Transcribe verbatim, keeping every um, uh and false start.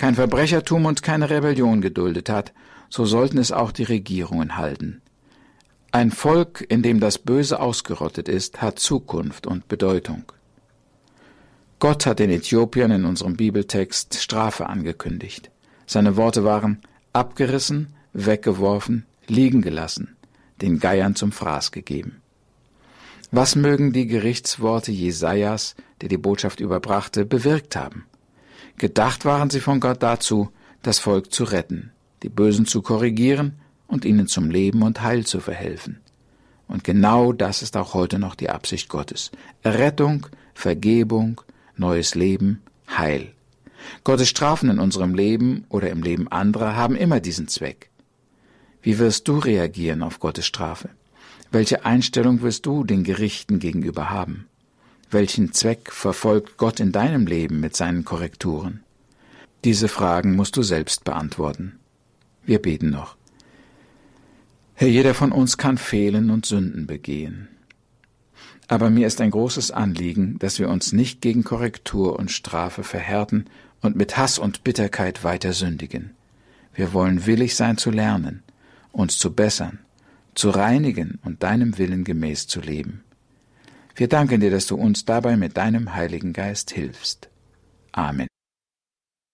kein Verbrechertum und keine Rebellion geduldet hat, so sollten es auch die Regierungen halten. Ein Volk, in dem das Böse ausgerottet ist, hat Zukunft und Bedeutung. Gott hat den Äthiopiern in unserem Bibeltext Strafe angekündigt. Seine Worte waren: abgerissen, weggeworfen, liegen gelassen, den Geiern zum Fraß gegeben. Was mögen die Gerichtsworte Jesajas, der die Botschaft überbrachte, bewirkt haben? Gedacht waren sie von Gott dazu, das Volk zu retten, die Bösen zu korrigieren und ihnen zum Leben und Heil zu verhelfen. Und genau das ist auch heute noch die Absicht Gottes. Rettung, Vergebung, neues Leben, Heil. Gottes Strafen in unserem Leben oder im Leben anderer haben immer diesen Zweck. Wie wirst du reagieren auf Gottes Strafe? Welche Einstellung wirst du den Gerichten gegenüber haben? Welchen Zweck verfolgt Gott in deinem Leben mit seinen Korrekturen? Diese Fragen musst du selbst beantworten. Wir beten noch. Herr, jeder von uns kann fehlen und Sünden begehen. Aber mir ist ein großes Anliegen, dass wir uns nicht gegen Korrektur und Strafe verhärten und mit Hass und Bitterkeit weiter sündigen. Wir wollen willig sein zu lernen, uns zu bessern, zu reinigen und deinem Willen gemäß zu leben. Wir danken dir, dass du uns dabei mit deinem Heiligen Geist hilfst. Amen.